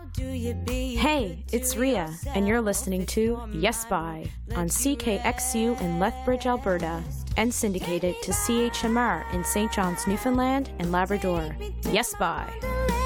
Hey, it's Rhea, and you're listening to Yes By on CKXU in Lethbridge, Alberta, and syndicated to CHMR in St. John's, Newfoundland and Labrador. Yes By.